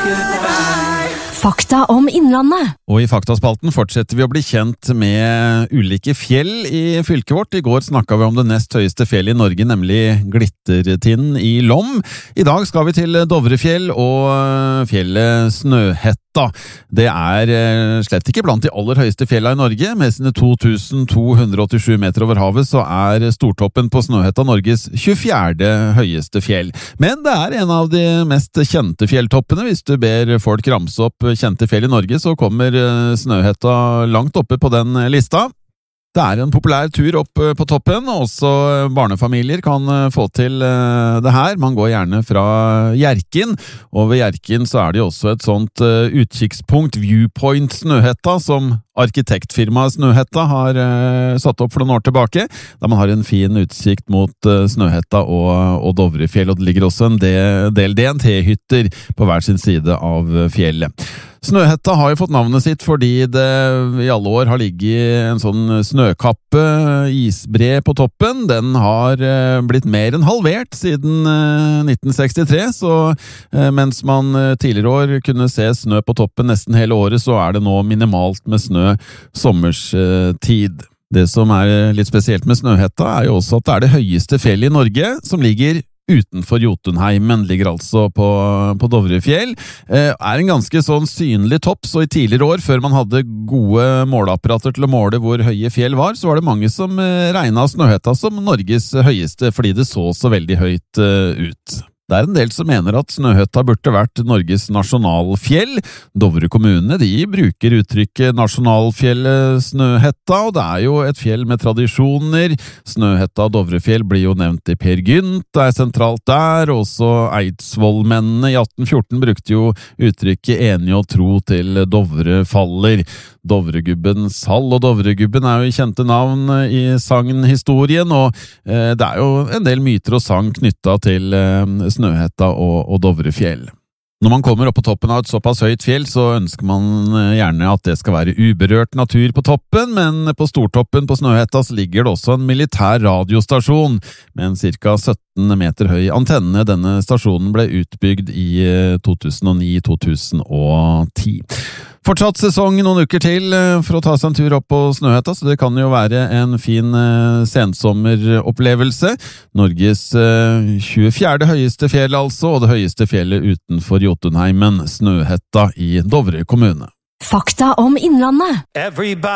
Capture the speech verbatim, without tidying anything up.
Fakta om Innlandet. Og i Faktaspalten fortsetter vi å bli kjent med ulike fjell i fylket vårt. I går snakket vi om det nest høyeste fjellet i Norge, nemlig Glittertinden i Lom. I dag skal vi til Dovrefjell og fjellet Snøhetta. Det er slett ikke blant de aller høyeste fjellene i Norge. Med sine to tusen to hundre og åttisju meter over havet så er Stortoppen på Snøhetta Norges tjuefjerde høyeste fjell. Men det er en av de mest kjente fjelltoppene. Hvis du ber folk ramse opp kjente fjell i Norge, så kommer Snøhetta langt oppe på den lista. Det er en populær tur opp på toppen, også barnefamilier kan få til det her. Man går gjerne fra Hjerkinn, og ved Hjerkinn så er det jo også et sånt utkikkspunkt, Viewpoint Snøhetta, som arkitektfirmaet Snøhetta har uh, satt opp for noen år tilbake, der man har en fin utsikt mot uh, Snøhetta og, og Dovrefjell, og det ligger også en del, del D N T-hytter på hver sin side av fjellet. Snøhetta har jo fått navnet sitt fordi det i alle år har ligget en sånn snøkappe, isbre på toppen. Den har uh, blitt mer enn halvert siden uh, nitten sekstitre, så uh, mens man uh, tidligere år kunne se snø på toppen nesten hele året, så er det nå minimalt med snø sommerstid. Det som er litt spesielt med Snøhetta er jo også at det er det høyeste fjellet i Norge som ligger utenfor Jotunheimen, ligger altså på, på Dovrefjell. Eh, er en ganske sånn synlig topp, så i tidligere år, før man hadde gode måleapparater til å måle hvor høye fjell var, så var det mange som eh, regnet Snøhetta som Norges høyeste, fordi det så så veldig høyt eh, ut. Det er en del som mener at Snøhetta burde vært Norges nasjonalfjell. Dovre kommune, de bruker uttrykket nasjonalfjellet Snøhetta, og det er jo et fjell med tradisjoner. Snøhetta og Dovrefjell blir jo nevnt i Per Gynt, det er sentralt der. Også Eidsvollmennene i atten fjorten brukte jo uttrykket enig og tro til Dovre faller. Dovregubbens hall, og Dovregubben er jo kjente navn i sagnhistorien, og eh, det er jo en del myter og sang knyttet til eh, Snøhetta og, og Dovrefjell. Når man kommer opp på toppen av et såpass høyt fjell, så ønsker man gjerne at det skal være uberørt natur på toppen, men på Stortoppen på Snøhetta så ligger det også en militær radiostasjon med en ca. sytten meter høy antenne. Denne stasjonen ble utbygd i to tusen og ni til to tusen og ti. Fortsatt sesong noen uker til for å ta seg en tur opp på Snøhetta, så det kan jo være en fin sensommeropplevelse. Norges tjuefjerde høyeste fjell altså, og det høyeste fjellet utenfor Jotunheimen, Snøhetta i Dovre kommune. Fakta om Innlandet. Everybody